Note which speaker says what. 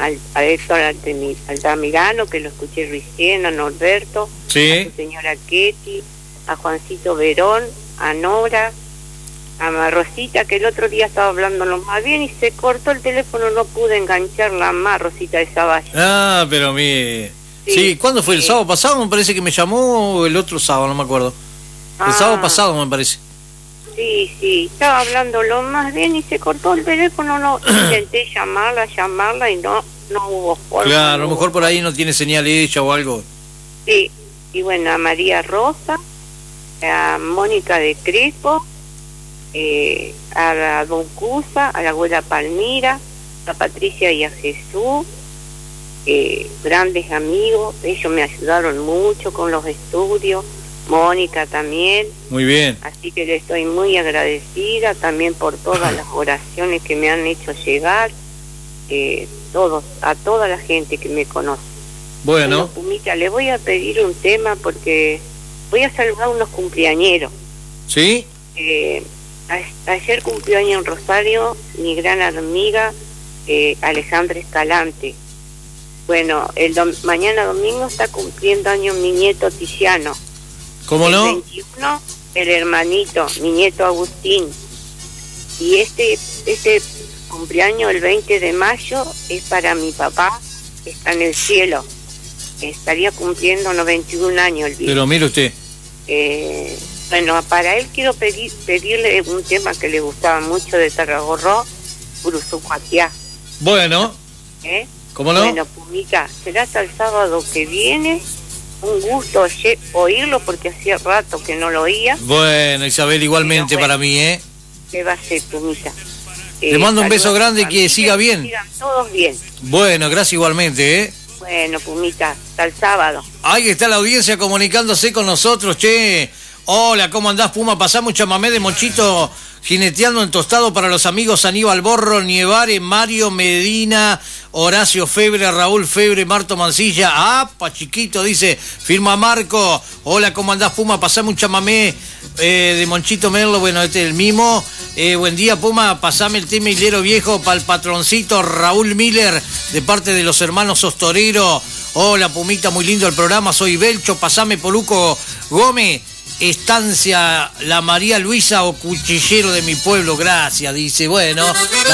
Speaker 1: a Héctor Altamirano, que lo escuché recién, a Norberto,
Speaker 2: Sí.
Speaker 1: a su señora Ketty, a Juancito Verón, a Nora, a Rosita, que el otro día estaba hablando más bien y se cortó el teléfono, no pude engancharla más, Rosita de Zavalla.
Speaker 2: Ah, pero sí, ¿cuándo fue? ¿El sábado pasado? Me parece que me llamó, o el otro sábado, no me acuerdo. El sábado pasado, me parece.
Speaker 1: Sí, estaba hablando lo más bien y se cortó el teléfono, no intenté llamarla y no hubo forma.
Speaker 2: Claro, a lo mejor por ahí no tiene señal ella o algo.
Speaker 1: Sí, y bueno, a María Rosa, a Mónica de Crespo, a la Don Cusa, a la abuela Palmira, a Patricia y a Jesús, grandes amigos, ellos me ayudaron mucho con los estudios, Mónica también.
Speaker 2: Muy bien.
Speaker 1: Así que le estoy muy agradecida también por todas las oraciones que me han hecho llegar, a toda la gente que me conoce.
Speaker 2: Bueno,
Speaker 1: Pumita, le voy a pedir un tema porque voy a saludar unos cumpleañeros.
Speaker 2: ¿sí?
Speaker 1: Ayer cumplió año en Rosario mi gran amiga Alejandra Escalante. Bueno, mañana domingo está cumpliendo año mi nieto Tiziano.
Speaker 2: ¿Cómo no?
Speaker 1: El 21, el hermanito, mi nieto Agustín. Y este cumpleaños, el 20 de mayo, es para mi papá, que está en el cielo. Estaría cumpliendo 91 años el viejo.
Speaker 2: Pero mire usted.
Speaker 1: Bueno, para él quiero pedirle un tema que le gustaba mucho de Tarragorro, Uruzucuatiá.
Speaker 2: Bueno, ¿cómo no?
Speaker 1: Bueno, Pumita, será hasta el sábado que viene. Un gusto oírlo porque hacía rato que no lo oía.
Speaker 2: Bueno, Isabel, igualmente para mí,
Speaker 1: ¿Qué va a ser, Pumita?
Speaker 2: Le mando un beso grande, que siga bien.
Speaker 1: Sigan todos bien.
Speaker 2: Bueno, gracias igualmente,
Speaker 1: Bueno, Pumita, hasta el sábado.
Speaker 2: Ahí está la audiencia comunicándose con nosotros, che. Hola, ¿cómo andás, Puma? Pasamos un chamamé de Monchito jineteando en tostado para los amigos Aníbal Borro, Nievare, Mario Medina, Horacio Febre, Raúl Febre, Marto Mancilla. ¡Apa, chiquito! Dice, firma Marco. Hola, ¿cómo andás, Puma? Pasame un chamamé de Monchito Merlo. Bueno, este es el mismo. Buen día, Puma. Pasame el tema hilero viejo para el patroncito Raúl Miller, de parte de los hermanos Ostorero. Hola, Pumita, muy lindo el programa. Soy Belcho. Pasame Poluco Gómez. Estancia La María Luisa o Cuchillero de mi pueblo, gracias, dice. Bueno,